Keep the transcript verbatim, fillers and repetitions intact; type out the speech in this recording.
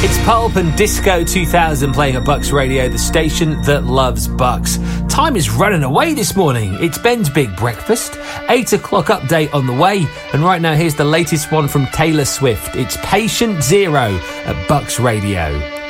It's Pulp and Disco two thousand playing at Bucks Radio, the station that loves Bucks. Time is running away this morning. It's Ben's Big Breakfast. eight o'clock update on the way. And right now, here's the latest one from Taylor Swift. It's Patient Zero at Bucks Radio.